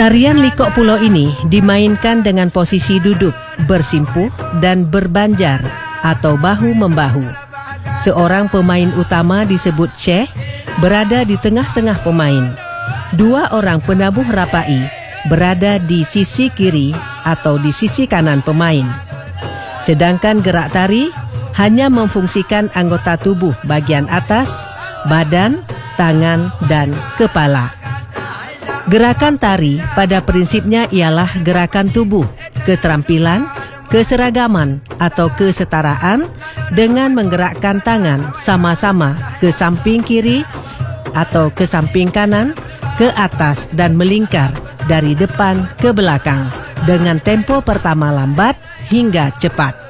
Tarian Likok Pulau ini dimainkan dengan posisi duduk, bersimpuh dan berbanjar atau bahu-membahu. Seorang pemain utama disebut Syekh berada di tengah-tengah pemain. Dua orang penabuh rapai berada di sisi kiri atau di sisi kanan pemain. Sedangkan gerak tari hanya memfungsikan anggota tubuh bagian atas, badan, tangan, dan kepala. Gerakan tari pada prinsipnya ialah gerakan tubuh, keterampilan, keseragaman atau kesetaraan dengan menggerakkan tangan sama-sama ke samping kiri atau ke samping kanan, ke atas dan melingkar dari depan ke belakang dengan tempo pertama lambat hingga cepat.